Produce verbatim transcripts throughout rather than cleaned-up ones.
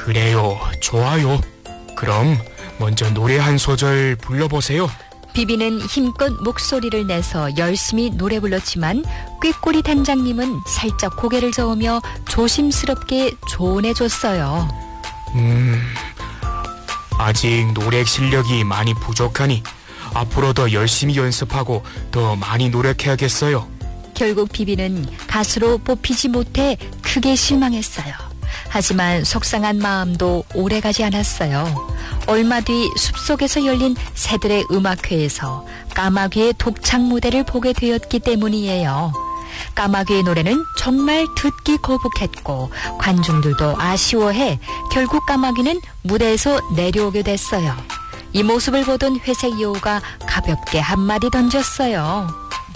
그래요, 좋아요. 그럼 먼저 노래 한 소절 불러보세요. 비비는 힘껏 목소리를 내서 열심히 노래 불렀지만 꾀꼬리 단장님은 살짝 고개를 저으며 조심스럽게 조언해줬어요. 음... 아직 노래 실력이 많이 부족하니 앞으로 더 열심히 연습하고 더 많이 노력해야겠어요. 결국 비비는 가수로 뽑히지 못해 크게 실망했어요. 하지만 속상한 마음도 오래가지 않았어요. 얼마 뒤 숲속에서 열린 새들의 음악회에서 까마귀의 독창 무대를 보게 되었기 때문이에요. 까마귀의 노래는 정말 듣기 거북했고 관중들도 아쉬워해 결국 까마귀는 무대에서 내려오게 됐어요. 이 모습을 보던 회색 여우가 가볍게 한마디 던졌어요.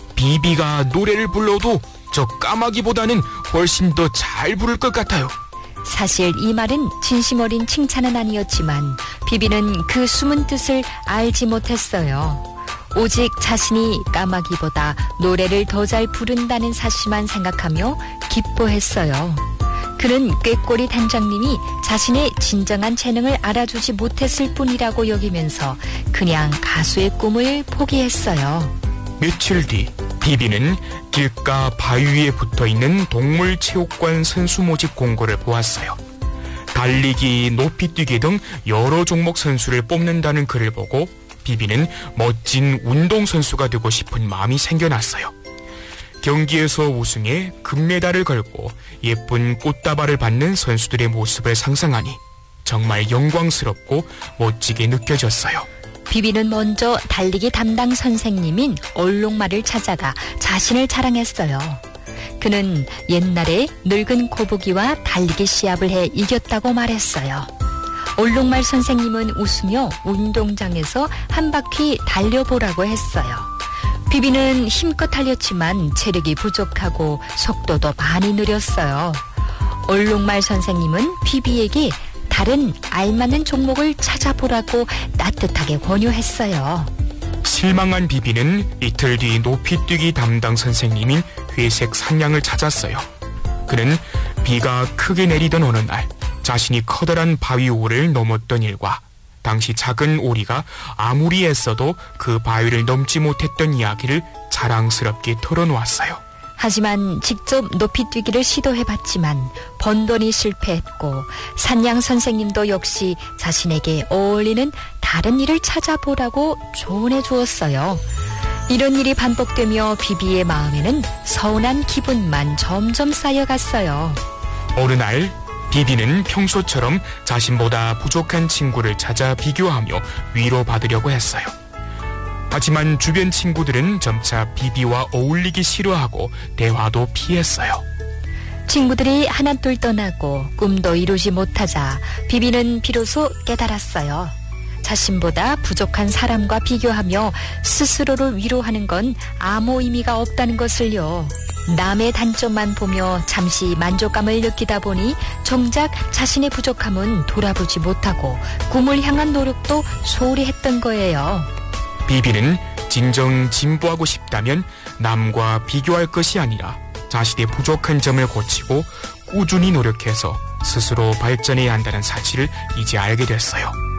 비비가 노래를 불러도 저 까마귀보다는 훨씬 더 잘 부를 것 같아요. 사실 이 말은 진심 어린 칭찬은 아니었지만 비비는 그 숨은 뜻을 알지 못했어요. 오직 자신이 까마귀보다 노래를 더 잘 부른다는 사실만 생각하며 기뻐했어요. 그는 꾀꼬리 단장님이 자신의 진정한 재능을 알아주지 못했을 뿐이라고 여기면서 그냥 가수의 꿈을 포기했어요. 며칠 뒤 비비는 길가 바위 위에 붙어있는 동물체육관 선수 모집 공고를 보았어요. 달리기, 높이뛰기 등 여러 종목 선수를 뽑는다는 글을 보고 비비는 멋진 운동선수가 되고 싶은 마음이 생겨났어요. 경기에서 우승해 금메달을 걸고 예쁜 꽃다발을 받는 선수들의 모습을 상상하니 정말 영광스럽고 멋지게 느껴졌어요. 비비는 먼저 달리기 담당 선생님인 얼룩말을 찾아가 자신을 자랑했어요. 그는 옛날에 늙은 거북이와 달리기 시합을 해 이겼다고 말했어요. 얼룩말 선생님은 웃으며 운동장에서 한 바퀴 달려보라고 했어요. 비비는 힘껏 달렸지만 체력이 부족하고 속도도 많이 느렸어요. 얼룩말 선생님은 비비에게 다른 알맞는 종목을 찾아보라고 따뜻하게 권유했어요. 실망한 비비는 이틀 뒤 높이뛰기 담당 선생님인 회색 산양을 찾았어요. 그는 비가 크게 내리던 어느 날 자신이 커다란 바위 오를 넘었던 일과 당시 작은 오리가 아무리 애써도 그 바위를 넘지 못했던 이야기를 자랑스럽게 털어놓았어요. 하지만 직접 높이뛰기를 시도해봤지만 번번이 실패했고 산양 선생님도 역시 자신에게 어울리는 다른 일을 찾아보라고 조언해 주었어요. 이런 일이 반복되며 비비의 마음에는 서운한 기분만 점점 쌓여갔어요. 어느 날 비비는 평소처럼 자신보다 부족한 친구를 찾아 비교하며 위로받으려고 했어요. 하지만 주변 친구들은 점차 비비와 어울리기 싫어하고 대화도 피했어요. 친구들이 하나둘 떠나고 꿈도 이루지 못하자 비비는 비로소 깨달았어요. 자신보다 부족한 사람과 비교하며 스스로를 위로하는 건 아무 의미가 없다는 것을요. 남의 단점만 보며 잠시 만족감을 느끼다 보니 정작 자신의 부족함은 돌아보지 못하고 꿈을 향한 노력도 소홀히 했던 거예요. 비비는 진정 진보하고 싶다면 남과 비교할 것이 아니라 자신의 부족한 점을 고치고 꾸준히 노력해서 스스로 발전해야 한다는 사실을 이제 알게 됐어요.